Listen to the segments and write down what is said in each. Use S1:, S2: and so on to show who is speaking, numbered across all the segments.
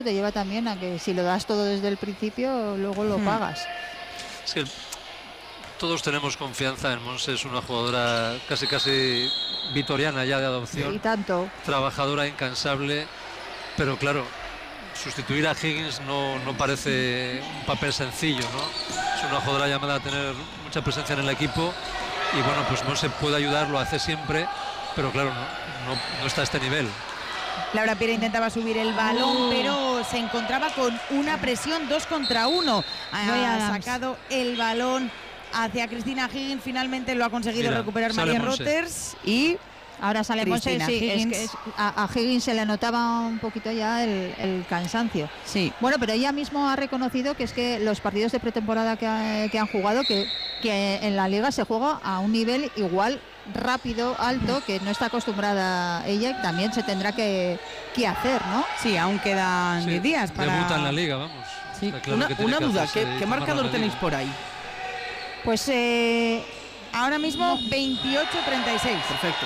S1: te lleva también a que si lo das todo desde el principio, luego lo pagas.
S2: Es que todos tenemos confianza en Monse, es una jugadora casi vitoriana ya de adopción.
S1: Y tanto.
S2: Trabajadora, incansable, pero claro, sustituir a Higgins no parece un papel sencillo, ¿no? Es una jugadora llamada a tener mucha presencia en el equipo y bueno, pues Monse puede ayudar, lo hace siempre, pero claro, no está a este nivel.
S3: Laura Piera intentaba subir el balón, pero se encontraba con una presión 2 contra 1. Ha sacado el balón hacia Cristina Higgins, finalmente lo ha conseguido recuperar María Roters y
S1: ahora sale Monse. Sí, a Higgins se le notaba un poquito ya el cansancio.
S3: Sí.
S1: Bueno, pero ella mismo ha reconocido que es que los partidos de pretemporada que han jugado, que en la liga se juega a un nivel igual, rápido, alto, que no está acostumbrada ella, y también se tendrá que hacer, ¿no?
S3: Sí, aún quedan 10 días para...
S2: Debuta en la liga, vamos.
S4: Sí. Una duda, ¿qué marcador tenéis por ahí?
S1: Pues
S3: ahora mismo 28-36.
S4: Perfecto.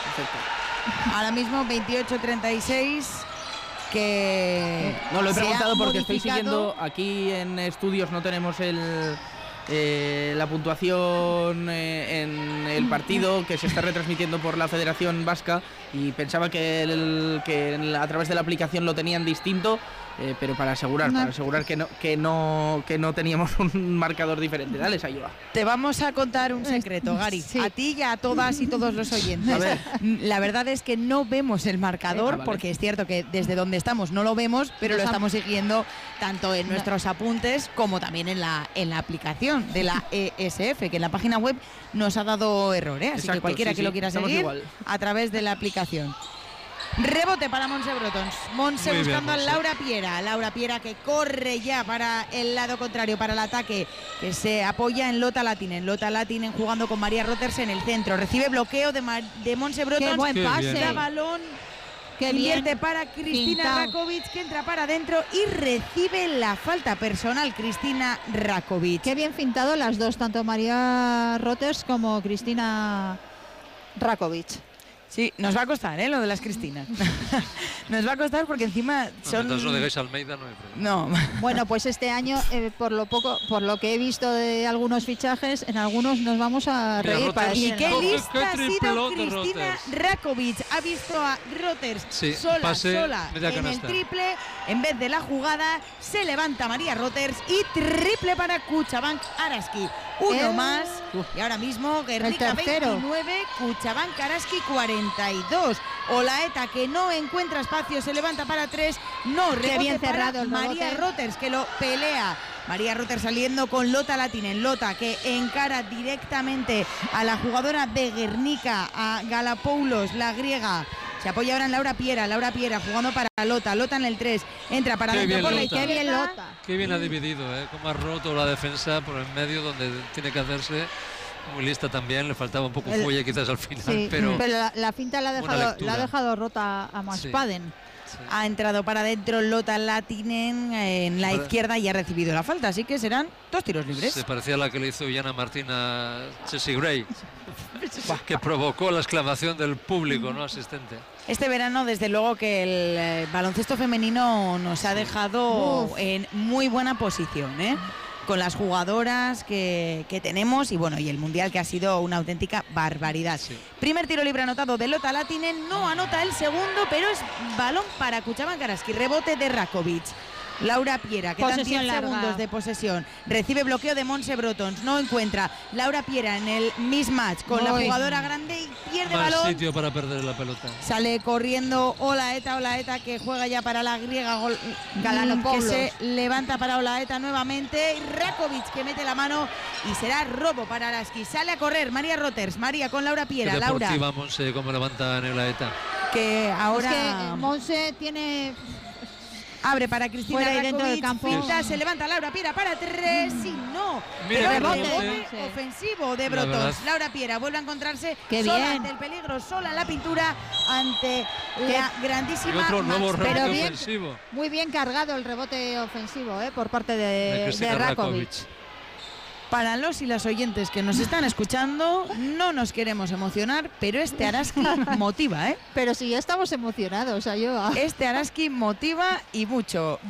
S3: Ahora mismo 28-36, que...
S4: No, lo he preguntado porque estoy siguiendo, aquí en estudios no tenemos la puntuación en el partido que se está retransmitiendo por la Federación Vasca y pensaba que a través de la aplicación lo tenían distinto, pero para asegurar que no teníamos un marcador diferente. Dale, Sayoa.
S3: Te vamos a contar un secreto, Gary, a ti y a todas y todos los oyentes.
S4: A ver.
S3: La verdad es que no vemos el marcador,
S4: vale.
S3: porque es cierto que desde donde estamos no lo vemos, pero lo estamos siguiendo tanto en nuestros apuntes como también en la aplicación de la ESF, que en la página web nos ha dado errores, así que cualquiera que lo quiera seguir a través de la aplicación. Rebote para Monse Brotons. Monse buscando a Laura Piera. Laura Piera que corre ya para el lado contrario, para el ataque, que se apoya en Lota Latinen. Lota Latinen jugando con María Roters en el centro. Recibe bloqueo de Monse Brotons.
S1: Qué buen pase.
S3: Da balón. Invierte para Cristina Rakovic, que entra para adentro y recibe la falta personal Cristina Rakovic.
S1: Qué bien fintado las dos, tanto María Roters como Cristina Rakovic.
S3: Sí, nos va a costar, lo de las Cristinas. Nos va a costar porque encima son...
S2: Mientras no digáis Almeida no hay problema.
S3: No.
S1: Bueno, pues este año, por lo que he visto de algunos fichajes, en algunos nos vamos a reír.
S3: Y qué lista ha sido Cristina Rakovic. Ha visto a Roters sola en el triple. En vez de la jugada, se levanta María Roters y triple para Cuchabank Araski. Uno más. Y ahora mismo Guernica 29, Cuchabank Araski 42. Olaeta, que no encuentra espacio, se levanta para 3. No, rebote
S1: bien cerrado
S3: para María Roters, que lo pelea. María Roters saliendo con Lota Latinen. Lota que encara directamente a la jugadora de Guernica, a Galapoulos, la griega. Se apoya ahora en Laura Piera jugando para Lota en el 3, entra para adentro por la izquierda.
S1: Qué bien Lota.
S2: Qué bien ha dividido, cómo ha roto la defensa por el medio donde tiene que hacerse. Muy lista también, le faltaba un poco fuelle quizás al final,
S1: sí,
S2: pero
S1: la finta la ha dejado rota a Maspaden.
S2: Sí.
S3: Ha entrado para adentro Lota Latinen en la izquierda y ha recibido la falta, así que serán 2 tiros libres.
S2: Se parecía a la que le hizo Yana Martín a Chelsea Gray, que provocó la exclamación del público, ¿no? Asistente.
S3: Este verano, desde luego que el baloncesto femenino nos ha dejado en muy buena posición, con las jugadoras que tenemos y bueno, y el mundial que ha sido una auténtica barbaridad. Sí. Primer tiro libre anotado de Lota Latinen, no anota el segundo, pero es balón para Cuchabank Araski, rebote de Rakovic. Laura Piera, que dan 10 segundos de posesión, recibe bloqueo de Monse Brotons, no encuentra. Laura Piera en el mismatch con la jugadora grande y pierde balón.
S2: Sitio para perder la pelota.
S3: Sale corriendo Olaeta que juega ya para la griega
S1: Galopoulos,
S3: que se levanta para Olaeta nuevamente. Y Rakovic que mete la mano y será robo para Araski. Sale a correr María Roters, María con Laura Piera.
S2: Laura.
S3: Laura.
S2: Monse, cómo levanta en Olaeta.
S3: Que ahora...
S1: Es que Monse tiene...
S3: Abre para Cristina Rakovic,
S1: dentro del campo.
S3: Pinta, se levanta Laura Piera para 3 y no.
S2: Mira,
S3: rebote ofensivo de Brotons. Laura Piera vuelve a encontrarse sola ante el peligro, sola en la pintura ante la grandísima.
S2: Y otro nuevo rebote
S1: bien,
S2: ofensivo.
S1: Muy bien cargado el rebote ofensivo por parte de Rakovic.
S3: Para los y las oyentes que nos están escuchando, no nos queremos emocionar, pero este Araski motiva, ¿eh?
S1: Pero si ya estamos emocionados, Ayoa.
S3: Este Araski motiva y mucho.